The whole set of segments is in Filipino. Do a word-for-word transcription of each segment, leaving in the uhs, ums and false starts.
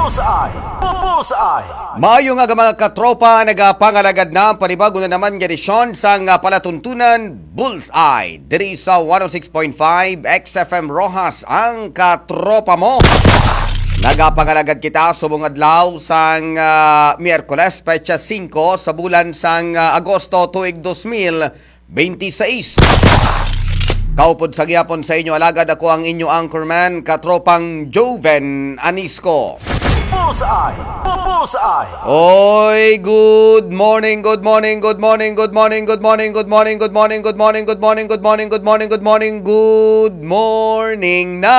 Bullseye! Bullseye! Maayo nga mga katropa, nagapangalagad na panibago na naman nga edisyon sa nga palatuntunan Bullseye. Diri sa one oh six point five X F M Rojas ang katropa mo. Nagapangalagad kita subong adlaw sang uh, Miyerkules, petsa singko sa bulan sang uh, Agosto tuig two thousand twenty-six. Kaupod sa gihapon sa inyo alagad, ako ang inyo anchorman, katropang Joven Anisco. Bullseye! Bullseye! Oy, good morning, good morning, good morning, good morning, good morning, good morning, good morning, good morning, good morning, good morning, good morning, good morning, good morning na.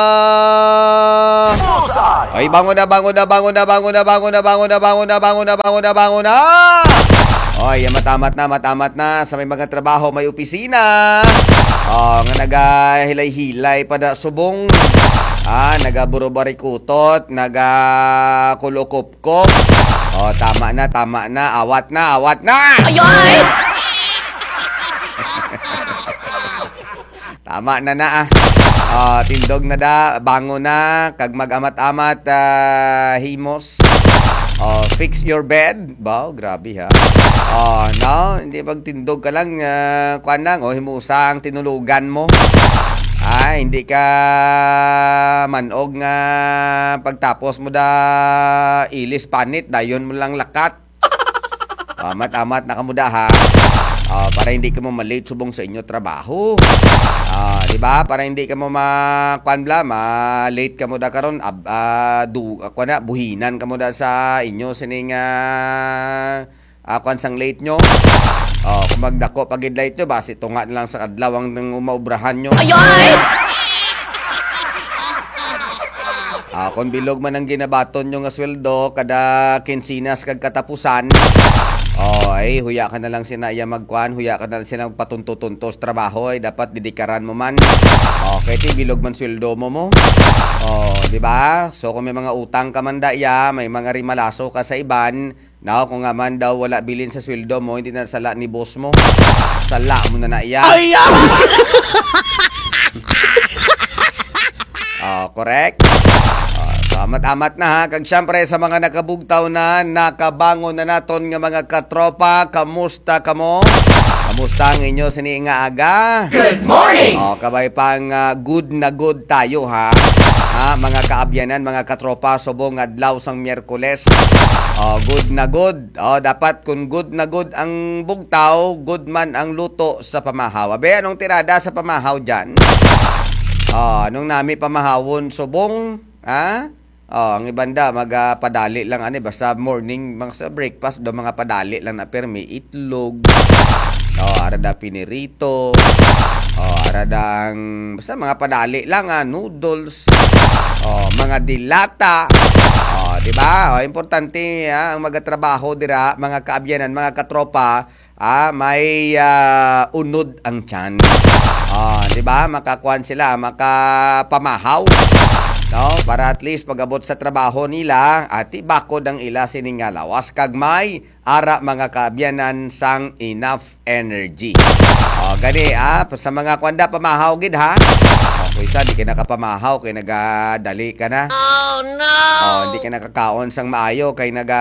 Bullseye! Ay, bangon na, bangon na, bangon na, bangon na, bangon na, bangon na, bangon na, bangon na, bangon na, bangon na. Oy, matamat na, matamat na. Sa may mga trabaho, may opisina. Oh, nga nagahilay-hilay pada subong. Ah, nagaburobarikutot, nagakulukupkop. Oh, tama na, tama na. Awat na, awat na. Ayoy! Tama na na ah. Oh, tindog na da, bango na, kag mag-amat-amat uh, himos. Oh, fix your bed. Wow, grabe ha. Oh, no, hindi pagtindog ka lang, uh, kuan lang, oh, himusa ang tinulugan mo. Ah, hindi ka manog nga pagtapos mo da ilis panit, dayon mo lang lakat. Amat-amat na kamuda ha. Uh, para hindi ka mo malate subong sa inyo trabaho. Ah, uh, di ba? Para hindi ka mo makuan bla, ma-late ka mo da karon, ab uh, du ako na buhinan ka mo da sa inyo sining uh, uh, kuan sang late nyo. Oh, kung magdako pagid late nyo, basi tunga lang sa adlaw ang umaubrahan nyo. Ayoy! Ah, kung bilog man ang ginabaton nyo nga sweldo kada kinsinas kag katapusan. Oh, ay, huya ka na lang sinaya magkuhan, huya ka na lang sinang patunto-tuntos trabaho, ay dapat didikaran mo man. Okay, ti bilog man sweldo mo mo. Oh, di ba? So kung may mga utang ka man daya, may mga rimalaso ka sa iban, na kung nga man daw wala bilin sa sweldo mo, hindi na sala ni boss mo. Sala mo na na iya. Ay! Oh, correct. Amat-amat na ha. Kag syempre sa mga nakabugtaw na, nakabangon na naton nga mga katropa, kamusta kamo? Kamusta ang inyo sini nga aga? Good morning! Oh, kabay pang uh, good na good tayo ha. Ha, mga kaabyanan, mga katropa, subong adlaw sang Miyerkules. Oh, good na good. Oh, dapat kung good na good ang bugtaw, good man ang luto sa pamahaw. Abe, anong tirada sa pamahaw dyan? Oh, anong nami pamahawon subong? Ha? Oh, ang ibanda magapadali lang ani basta morning mga sa breakfast do mga padali lang na permi itlog. Oh, arada pinirito. Oh, arada ang basta mga padali lang ah, noodles. Oh, mga dilata. Oh, di ba? Oh, importante ah, ang magatrabaho dira mga kaabyanan, mga katropa, ah, may uh, unod ang tiyan. Oh, di ba? Makakuan sila, makapamahaw. No, para at least pag-abot sa trabaho nila at ibakod ang ila sining nga lawas kag may ara mga kaabyanan sang enough energy. O gani ah, sa mga kwanda pamahaw gid ha. O kung isa di ka nakapamahaw kay nagadali ka na. Oh no. O hindi ka nakakaon sang maayo kay naga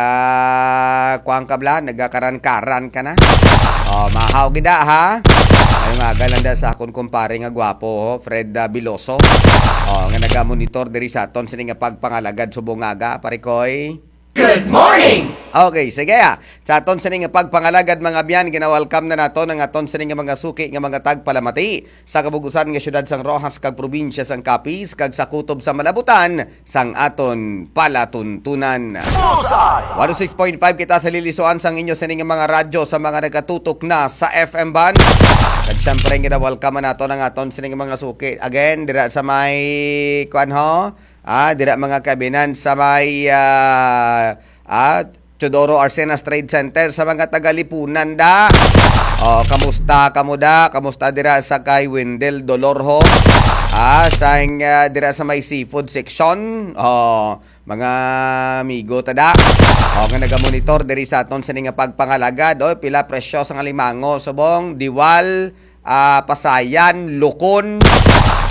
kuang kabla, nagakaran-karan ka na. O mahaw gid ha. Ay nga galanda sa akon kumpare nga gwapo, Fred uh, Biloso. Oh, nga naga-monitor diri sa aton sini nga pagpangalagad subong aga, pare koy. Good morning! Okay, sige ha. Sa aton sini nga pagpangalagad mga biyan, gina-welcome na nato ang aton sini nga mga suki nga mga tagpalamati sa kabugusan nga syudad sang Rojas kag probinsya sang Capiz kag sa kutob sa Malabutan sang aton palatuntunan. Bullseye! one oh six point five kita sa lilisuan sang inyo sini nga mga radyo sa mga nagatutok na sa F M band. Kag syempre gina-welcome nato ang aton sini nga mga suki. Again, dira sa may kuan ho. Ah, dira mga kabinan sa may uh, ah, Chodoro Arsenas Trade Center sa mga tagalipunan da. Oh, kamusta kamuda? Kamusta dira sa kay Wendell Dolorho? Ah, sa uh, dira sa may seafood section. Oh, mga amigo tada. Oh, nga naga-monitor diri sa aton sa nga pagpangalagad. Oh, pila presyo sa alimango subong, diwal, uh, pasayan, lukon.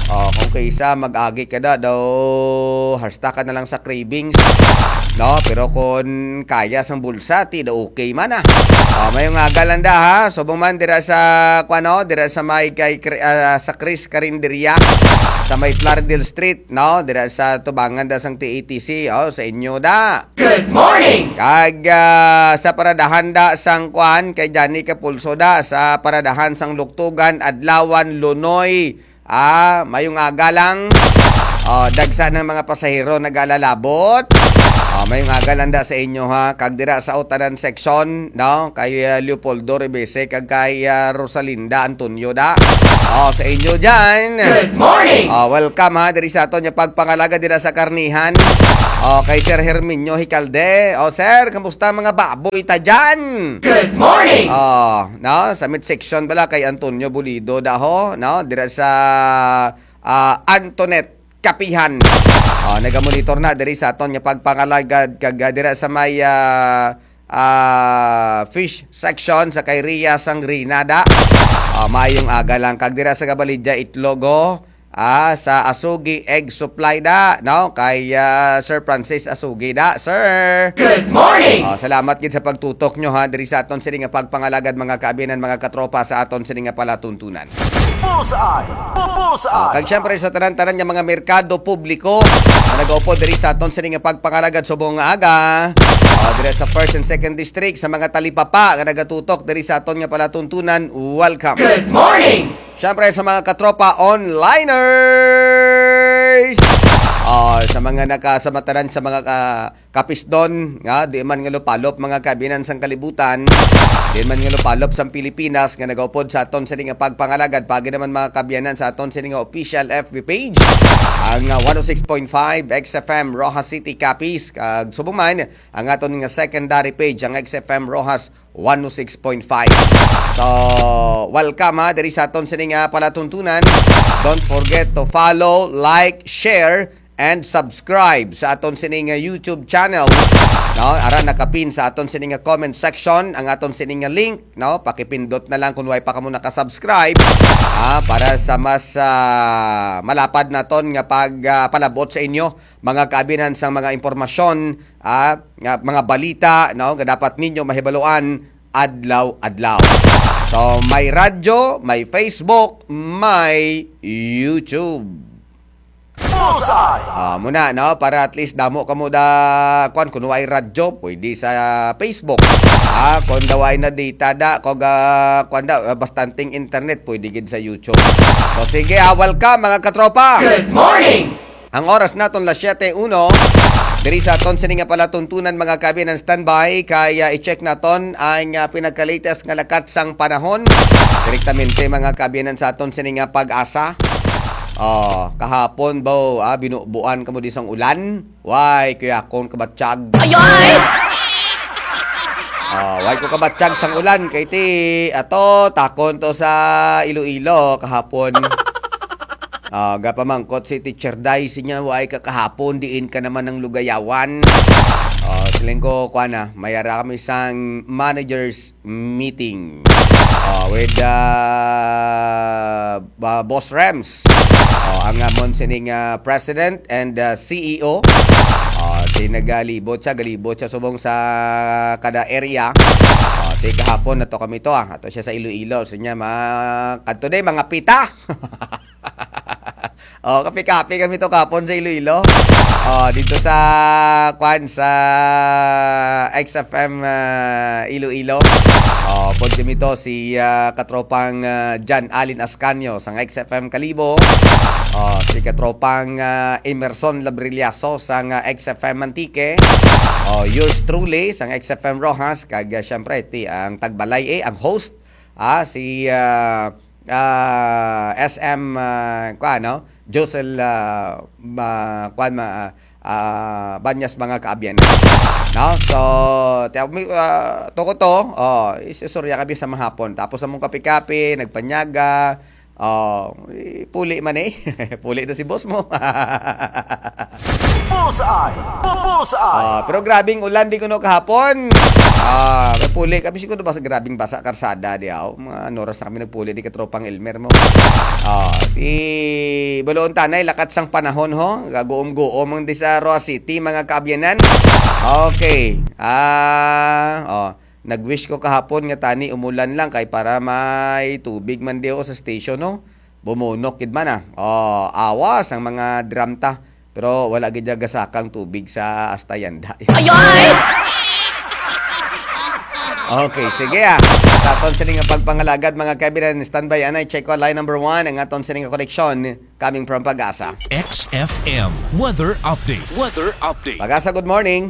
Oh, kung kaysa mag-agi ka na daw, hasta ka na lang sa cravings. No, pero kung kaya sang bulsa, ti da okay man ah. Oh, may nga galanda ha. Subong man dira sa kuano, dira sa may kay uh, sa Chris Carinderia sa may Plaridel Street, no? Dira sa tubangan da sang T A T C. Oh, sa inyo da. Good morning! Kag uh, sa paradahan da sang kuan kay Johnny Kapulso da sa paradahan sang Luktugan, Adlawan, Lunoy. Ah, mayong aga lang. Oh, dagsa ng mga pasahero nagalalabot. Oh, mayong aga lang da sa inyo ha. Kag dira sa Utanan section, no? Kay uh, Leopoldo Rebese kag kay uh, Rosalinda Antonio da. Oh, sa inyo diyan. Good morning! Oh, welcome ha diri sa aton nya pagpangalaga dira sa Karnihan. Oh, kay Sir Herminio Hicalde. Oh, sir, kamusta mga baboy ta diyan? Good morning! Oh, no, sa midsection bala kay Antonio Bulido daho, no, dira sa uh, Antoinette Kapihan. Oh, naga-monitor na diri sa aton nya pagpangalagad kag dira sa may uh, uh, fish section sa kay Ria Sangrinada. Oh, mayong aga lang kag dira sa Gabalidya Itlogo. Ah, sa Asugi Egg Supply da, no? Kay uh, Sir Francis Asugi da, sir. Good morning! Oh, salamat gid sa pagtutok nyo ha diri sa aton sini nga pagpangalagad mga kaabinan, mga katropa sa aton sini nga palatuntunan. Bullseye! Oh, Bullseye! kag syempre sa tanan-tanan nga mga merkado publiko na nagaupo diri sa aton sini nga pagpangalagad subong nga aga. Oh, diri sa first and second district sa mga talipapa nga nagatutok diri sa aton nga palatuntunan, welcome. Good morning! Siyempre sa mga katropa onliners. Oh, sa mga nakasamataran sa mga uh, kapisdon, nga di man nga lupalop mga kabinan sang kalibutan, di man nga lupalop sang Pilipinas nga nagaupod sa aton sa nga pagpangalagad pagi naman mga kabiyanan sa aton sa nga official F B page ang uh, one oh six point five X F M Rojas City Capiz, kag subong man ang aton nga secondary page ang X F M Rojas one oh six point five. So, welcome ha diri sa aton sa nga palatuntunan. Don't forget to follow, like, share and subscribe sa aton sining nga YouTube channel, no? Ara nakapin sa aton sining nga comment section ang aton sining nga link, no? Pakipindot na lang kung way pa kamo naka-subscribe, ah, para sa mas uh, malapad naton nga pag uh, palabot sa inyo mga kaabinan sa mga impormasyon, ah, nga mga balita, no? Nga dapat ninyo mahibaluan adlaw-adlaw. So, may radyo, may Facebook, may YouTube. Bullseye! Ah, muna no para at least damo kamo da kwan kuno ay radyo pwede sa Facebook. Ah, kun daway na data da kog uh, kwan da uh, bastanting internet pwede gid sa YouTube. So sige, ah, welcome mga katropa. Good morning! Ang oras naton las siyete uno. Diri sa aton sini nga palatuntunan mga kabinan standby kaya i-check naton ang uh, pinagka-latest nga lakat sang panahon. Direktamente mga kabinan sa aton sini nga pag-asa. Oh, kahapon ba ah, binubuan kamo di sang ulan? Why kuya kon kabatsyag. Ayoy! Oh, why ko kabatsyag sang ulan kay ti ato takon to sa Iloilo kahapon. Ah, uh, gapamangkot si Teacher Dai sinya why ka kahapon diin ka naman ng lugayawan. Oh, siling ko kuana, mayara kami sang managers meeting. Oh, with uh, uh, Boss Rams. Oh, ang amon sining uh, President and uh, C E O. Oh, si nagalibot siya, galibot siya subong sa kada area. Oh, ti kahapon na to kami to ah. Ato siya sa Iloilo. Sinya ma kadto day mga pita. Oh, kapi-kapi kami to kapon sa Iloilo. Oh, dito sa kwan sa X F M uh, Iloilo. Oh, pod kami to si uh, katropang uh, John Alin Ascanio sang X F M Kalibo. Oh, si katropang uh, Emerson Labrillaso sang uh, X F M Mantique. Oh, yours truly sang X F M Rojas kag uh, syempre ti ang tagbalay eh ang host ah si uh, uh, S M uh, kwa no Josel uh, uh, kwan ma uh, Banyas mga kaabyan. No? So, tiyak mi uh, to ko to, oh, isisurya kami sa mahapon. Tapos among kapi-kapi, nagpanyaga, oh, puli man eh. Puli to si boss mo. Bullseye! Bullseye! Ah, pero grabing ulan di kuno kahapon. Ah, may puli kami siguro ba sa grabing basa karsada di aw. Mga oras na kami nagpuli di katropang Elmer mo. Ah, di baloon tanay lakat sang panahon ho. Gagoom-goom ang di sa Roa City mga kaabyanan. Okay. Ah, oh, nag-wish ko kahapon nga tani umulan lang kay para may tubig man di sa station no. Bumunok kid man ah. Oh, awas ang mga dramta. Pero wala gid gasakang tubig sa Astayanda. Ayoy! Okay, sige ah. Sa aton sining pagpangalagad mga kaibigan, standby anay check ko line number one ang aton sining connection coming from Pag-asa. X F M Weather Update. Weather Update. Pag-asa, good morning.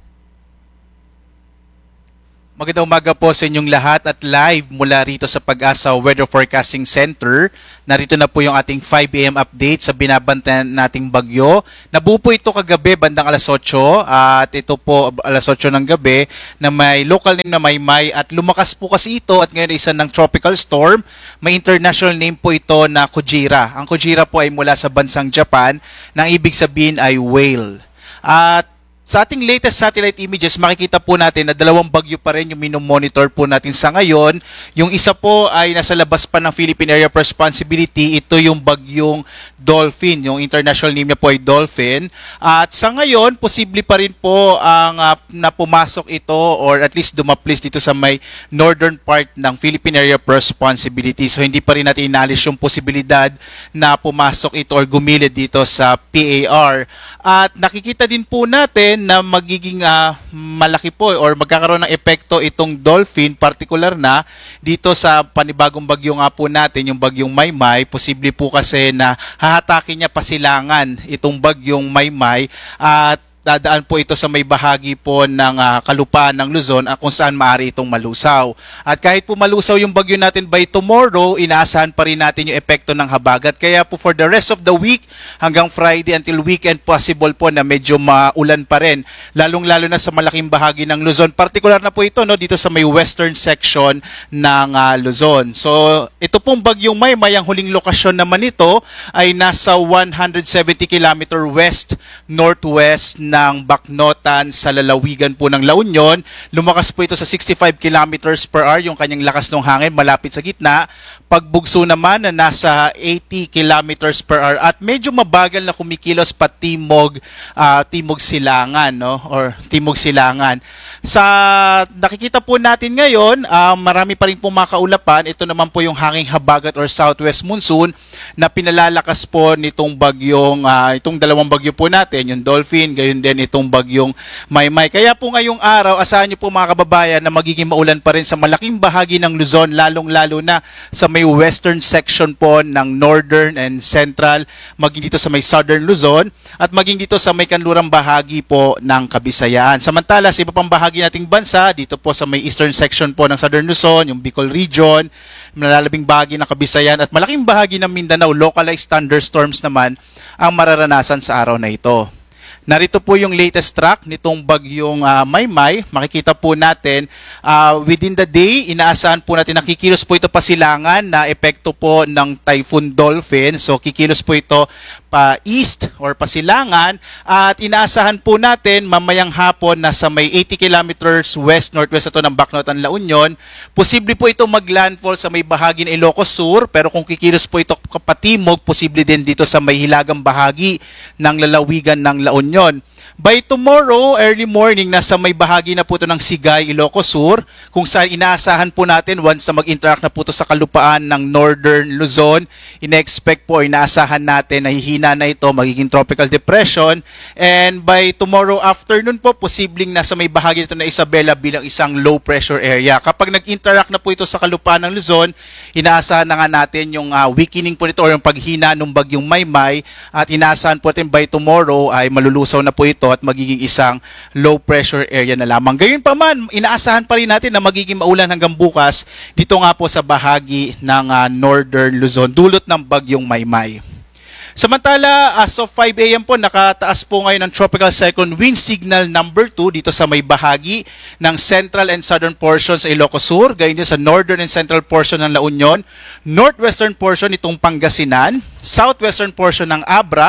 Magandang umaga po sa inyong lahat at live mula rito sa Pag-asa Weather Forecasting Center. Narito na po yung ating five A M update sa binabantayan nating bagyo. Nabuo po ito kagabi bandang alas otso at ito po alas otso ng gabi na may local name na Maymay at lumakas po kasi ito at ngayon isa ng tropical storm. May international name po ito na Kujira. Ang Kujira po ay mula sa bansang Japan na ang ibig sabihin ay whale. At sa ating latest satellite images, makikita po natin na dalawang bagyo pa rin yung minomonitor po natin sa ngayon. Yung isa po ay nasa labas pa ng Philippine Area of Responsibility. Ito yung bagyong Dolphin. Yung international name niya po ay Dolphin. At sa ngayon, posible pa rin po ang uh, na pumasok ito or at least dumaplis dito sa may northern part ng Philippine Area of Responsibility. So hindi pa rin natin inalis yung posibilidad na pumasok ito or gumilid dito sa P A R. At nakikita din po natin na magiging uh, malaki po or magkakaroon ng epekto itong Dolphin, particular na dito sa panibagong bagyo nga po natin, yung bagyong Maymay. Posible po kasi na hahatakin niya pasilangan itong bagyong Maymay at dadaan po ito sa may bahagi po ng uh, kalupaan ng Luzon at kung saan maaari itong malusaw. At kahit po malusaw yung bagyo natin by tomorrow, inaasahan pa rin natin yung epekto ng habagat. Kaya po for the rest of the week hanggang Friday until weekend, possible po na medyo maulan pa rin. Lalong-lalo na sa malaking bahagi ng Luzon. Partikular na po ito no, dito sa may western section ng uh, Luzon. So ito pong bagyong Maymay, ang huling lokasyon naman ito ay nasa one hundred seventy kilometer west northwest na ng Baknotan sa lalawigan po ng La Union. Lumakas po ito sa sixty-five kilometers per hour yung kanyang lakas ng hangin malapit sa gitna. Pagbugso naman na nasa eighty kilometers per hour at medyo mabagal na kumikilos pa timog uh, timog silangan no or timog silangan. Sa nakikita po natin ngayon, uh, marami pa rin po mga kaulapan. Ito naman po yung hanging habagat or southwest monsoon na pinalalakas po nitong bagyong uh, itong dalawang bagyo po natin, yung Dolphin, gayon din itong bagyong Maymay. Kaya po ngayong araw, asahan niyo po mga kababayan na magiging maulan pa rin sa malaking bahagi ng Luzon, lalong-lalo na sa may western section po ng northern and central, maging dito sa may southern Luzon at maging dito sa may kanlurang bahagi po ng Kabisayaan. Samantala sa iba pang bahagi nating bansa, dito po sa may eastern section po ng southern Luzon, yung Bicol region, malalabing bahagi ng Kabisayaan at malaking bahagi ng Mindanao, localized thunderstorms naman ang mararanasan sa araw na ito. Narito po yung latest track nitong bagyong uh, Maymay. Makikita po natin uh, within the day, inaasahan po natin nakikilos po ito pasilangan na epekto po ng Typhoon Dolphin. So kikilos po ito pa east or pasilangan at inaasahan po natin mamayang hapon na sa may eighty kilometers west northwest ito ng Baknotan, La Union. Posible po ito maglandfall sa may bahagi ng Ilocos Sur, pero kung kikilos po ito kapatimog, posible din dito sa may hilagang bahagi ng lalawigan ng La Union. By tomorrow, early morning, nasa may bahagi na po ito ng Sigay, Ilocos Sur, kung saan inaasahan po natin once na mag-interact na po ito sa kalupaan ng Northern Luzon, ina-expect po, inaasahan natin na hihina na ito, magiging tropical depression. And by tomorrow afternoon po, posibleng nasa may bahagi nito na Isabela bilang isang low pressure area. Kapag nag-interact na po ito sa kalupaan ng Luzon, inaasahan na nga natin yung uh, weakening po nito or yung paghina ng bagyong Maymay at inaasahan po natin by tomorrow ay malulusaw na po ito at magiging isang low pressure area na lamang. Gayon pa man, inaasahan pa rin natin na magiging maulan hanggang bukas dito nga po sa bahagi ng uh, Northern Luzon, dulot ng bagyong Maymay. Samantala, as of five A M po, nakataas po ngayon ng tropical cyclone wind signal number two dito sa may bahagi ng central and southern portion sa Ilocos Sur, gayon din sa northern and central portion ng La Union, northwestern portion itong Pangasinan, southwestern portion ng Abra,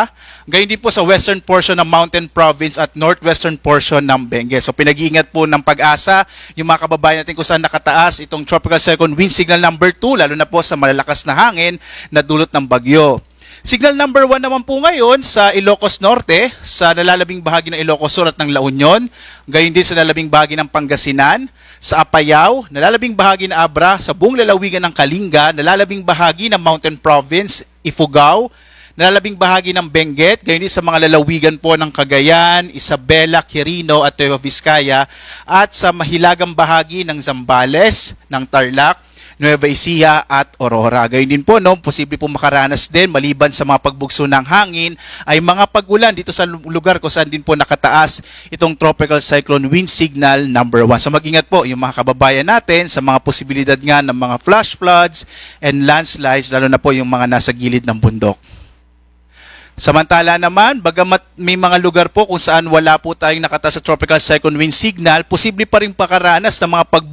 Gayon din po sa western portion ng Mountain Province at northwestern portion ng Benguet. So pinag-iingat po ng Pag-asa yung mga kababayan natin kung saan nakataas itong Tropical Cyclone Wind Signal number two, lalo na po sa malalakas na hangin na dulot ng bagyo. Signal number one naman po ngayon sa Ilocos Norte, sa nalalabing bahagi ng Ilocos Sur at ng La Union, gayon din sa nalalabing bahagi ng Pangasinan, sa Apayao, nalalabing bahagi ng Abra, sa buong lalawigan ng Kalinga, nalalabing bahagi ng Mountain Province, Ifugao, nalalabing bahagi ng Benguet, gayon din sa mga lalawigan po ng Cagayan, Isabela, Quirino at Nueva Vizcaya, at sa mahilagang bahagi ng Zambales, ng Tarlac, Nueva Ecija at Aurora. Gayon din po, no, posible po makaranas din maliban sa mga pagbugso ng hangin ay mga pag-ulan dito sa lugar kung saan din po nakataas itong Tropical Cyclone Wind Signal number one. So mag-ingat po yung mga kababayan natin sa mga posibilidad nga ng mga flash floods and landslides, lalo na po yung mga nasa gilid ng bundok. Samantala naman, bagamat may mga lugar po kung saan wala po tayong nakataas sa Tropical Cyclone Wind Signal, posible pa rin pakaranas ng mga pag